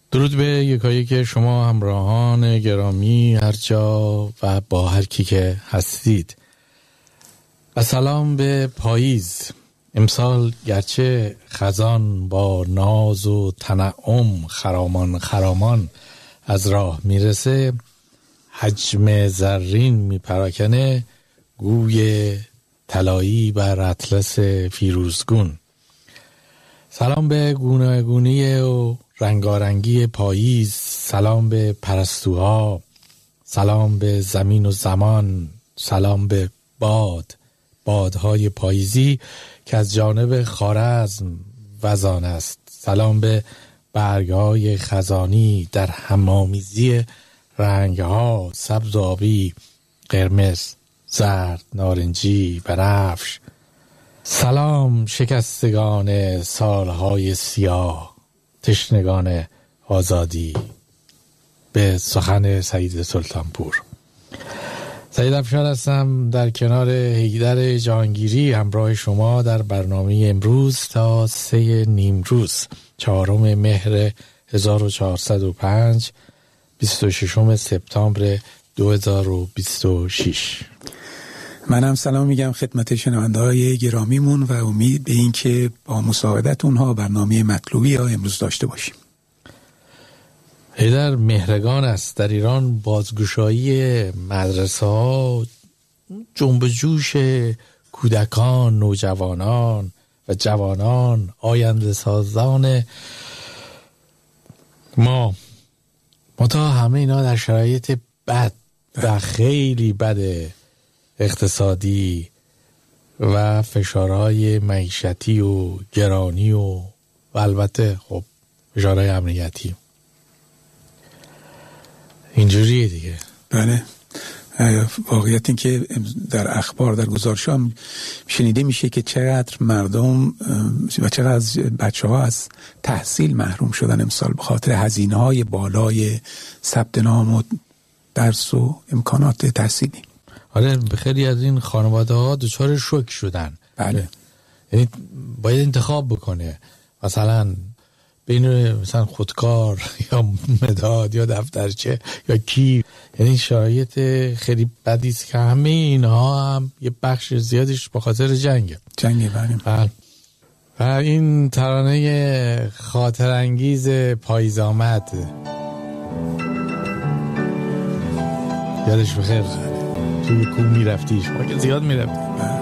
درود به یکایک شما همراهان گرامی هر جا و با هر کی که هستید. و سلام به پاییز. امسال گرچه خزان با ناز و تنعم خرامان از راه میرسه، حجم زرین میپراکنه، گوی طلایی بر اطلس فیروزگون. سلام به گوناگونی و رنگارنگی پاییز، سلام به پرستوها، سلام به زمین و زمان، سلام به بادهای پاییزی که از جانب خوارزم وزان است، سلام به برگهای خزانی در همامیزی رنگها، سبز و آبی، قرمز، زرد، نارنجی، بنفش. سلام شکستگان سالهای سیاه، تشنگان آزادی. به سخن سعید سلطانپور. سعید افشار هستم در کنار حیدر جهانگیری همراه شما در برنامه امروز تا 3 نیمروز 4 مهر 1405 26 سپتامبر 2026. منم سلام میگم خدمت شنونده‌های گرامیمون و امید به این که با مساعدت اونها برنامه مطلوبی ها امروز داشته باشیم. حیدر، مهرگان است در ایران بازگشایی مدرسه ها، جنب جوش کودکان، نوجوانان و جوانان، آینده سازان ما تا همه اینا در شرایط بد و خیلی بد اقتصادی و فشارهای معیشتی و گرانی و البته خب فشارهای امنیتی اینجوریه دیگه. بله، واقعیت این که در اخبار در گزارش هم شنیده میشه که چقدر مردم و چقدر از بچه ها از تحصیل محروم شدن امسال به خاطر هزینه های بالای ثبت نام و درس و امکانات تحصیلی. آره، خیلی از این خانواده ها دچار شوک شدن. بله، یعنی باید انتخاب بکنه، مثلا بین مثلا خودکار یا مداد یا دفترچه یا کیف. یعنی شرایط خیلی بدی است که همه اینها هم یه بخش زیادش به خاطر جنگه. بله. و این ترانه خاطر انگیز پاییز آمد، یادش بخیر توی کوه میرفتی، شما که زیاد میرفتی.